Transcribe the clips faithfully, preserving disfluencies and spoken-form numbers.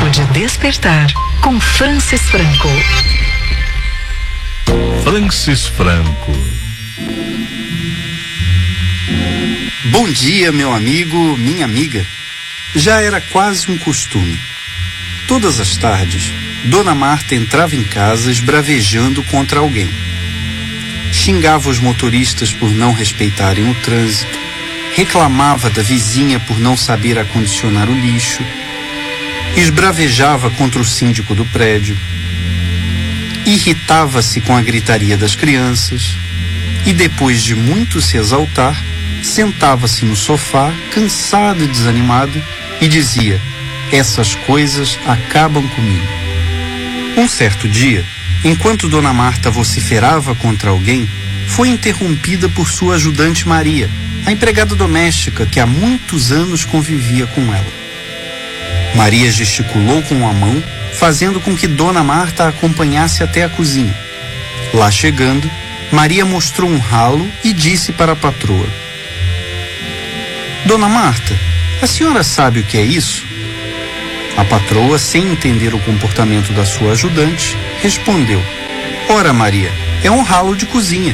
Tempo de despertar com Francis Franco. Francis Franco. Bom dia, meu amigo, minha amiga. Já era quase um costume. Todas as tardes, Dona Marta entrava em casa esbravejando contra alguém. Xingava os motoristas por não respeitarem o trânsito, reclamava da vizinha por não saber acondicionar o lixo, esbravejava contra o síndico do prédio, irritava-se com a gritaria das crianças e, depois de muito se exaltar, sentava-se no sofá, cansado e desanimado, e dizia: essas coisas acabam comigo. Um certo dia, enquanto Dona Marta vociferava contra alguém, foi interrompida por sua ajudante Maria, a empregada doméstica que há muitos anos convivia com ela. Maria gesticulou com a mão, fazendo com que Dona Marta a acompanhasse até a cozinha. Lá chegando, Maria mostrou um ralo e disse para a patroa: Dona Marta, a senhora sabe o que é isso? A patroa, sem entender o comportamento da sua ajudante, respondeu: ora, Maria, é um ralo de cozinha.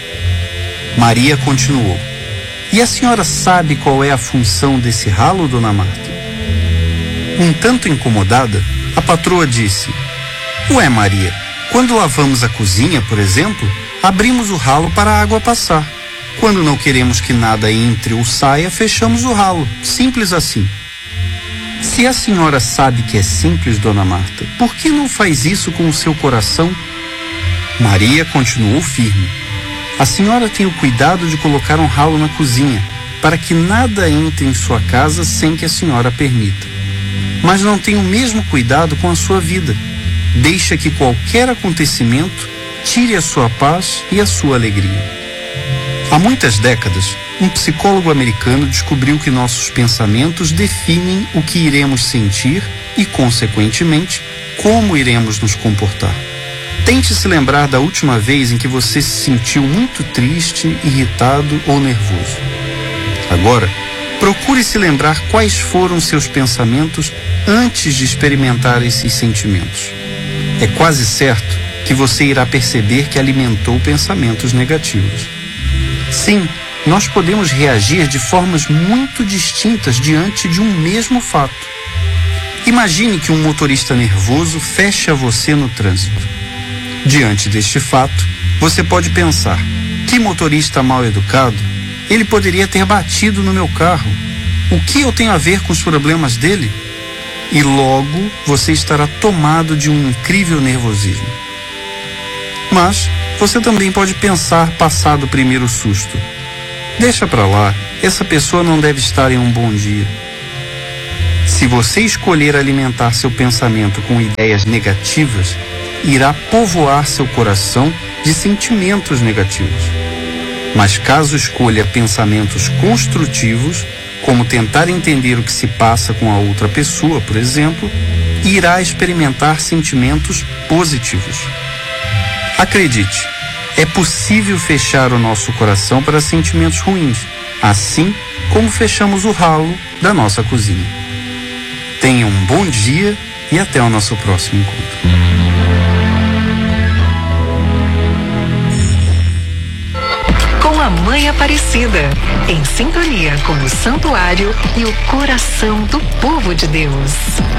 Maria continuou: e a senhora sabe qual é a função desse ralo, Dona Marta? Um tanto incomodada, a patroa disse: ué, Maria, quando lavamos a cozinha, por exemplo, abrimos o ralo para a água passar. Quando não queremos que nada entre ou saia, fechamos o ralo. Simples assim. Se a senhora sabe que é simples, Dona Marta, por que não faz isso com o seu coração? Maria continuou firme. A senhora tem o cuidado de colocar um ralo na cozinha, para que nada entre em sua casa sem que a senhora permita. Mas não tem o mesmo cuidado com a sua vida. Deixa que qualquer acontecimento tire a sua paz e a sua alegria. Há muitas décadas, um psicólogo americano descobriu que nossos pensamentos definem o que iremos sentir e, consequentemente, como iremos nos comportar. Tente se lembrar da última vez em que você se sentiu muito triste, irritado ou nervoso. Agora, procure se lembrar quais foram seus pensamentos antes de experimentar esses sentimentos. É quase certo que você irá perceber que alimentou pensamentos negativos. Sim, nós podemos reagir de formas muito distintas diante de um mesmo fato. Imagine que um motorista nervoso fecha você no trânsito. Diante deste fato, você pode pensar: que motorista mal educado, ele poderia ter batido no meu carro. O que eu tenho a ver com os problemas dele? E logo você estará tomado de um incrível nervosismo. Mas você também pode pensar, passado o primeiro susto: deixa pra lá, essa pessoa não deve estar em um bom dia. Se você escolher alimentar seu pensamento com ideias negativas, irá povoar seu coração de sentimentos negativos. Mas caso escolha pensamentos construtivos, como tentar entender o que se passa com a outra pessoa, por exemplo, irá experimentar sentimentos positivos. Acredite, é possível fechar o nosso coração para sentimentos ruins, assim como fechamos o ralo da nossa cozinha. Tenha um bom dia e até o nosso próximo encontro. Com a Mãe Aparecida, em sintonia com o santuário e o coração do povo de Deus.